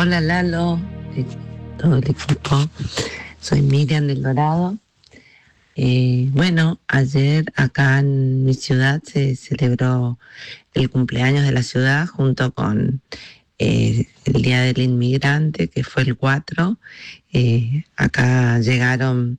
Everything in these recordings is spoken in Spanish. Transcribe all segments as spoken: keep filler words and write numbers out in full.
Hola Lalo, eh, todo el equipo. Soy Miriam del Dorado. Eh, bueno, ayer acá en mi ciudad se celebró el cumpleaños de la ciudad junto con eh, el Día del Inmigrante, que fue el cuatro. Eh, acá llegaron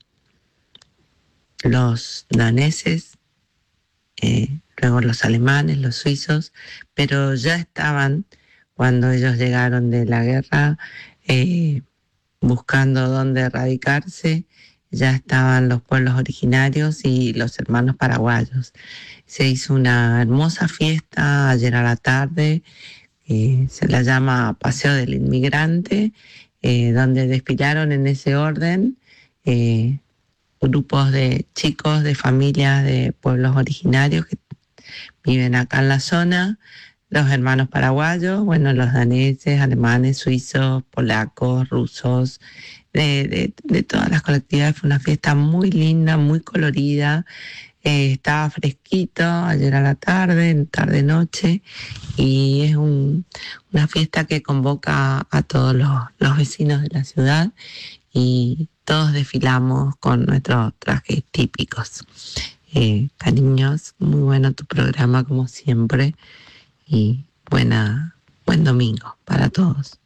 los daneses, eh, luego los alemanes, los suizos, pero ya estaban, cuando ellos llegaron de la guerra, eh, buscando dónde radicarse, ya estaban los pueblos originarios y los hermanos paraguayos. Se hizo una hermosa fiesta ayer a la tarde, eh, se la llama Paseo del Inmigrante, eh, donde desfilaron en ese orden eh, grupos de chicos de familias de pueblos originarios que viven acá en la zona, los hermanos paraguayos, bueno, los daneses, alemanes, suizos, polacos, rusos, de, de, de todas las colectividades. Fue una fiesta muy linda, muy colorida, eh, estaba fresquito ayer a la tarde, tarde-noche, y es un, una fiesta que convoca a todos los, los vecinos de la ciudad y todos desfilamos con nuestros trajes típicos. Eh, cariños, muy bueno tu programa como siempre y buena, buen domingo para todos.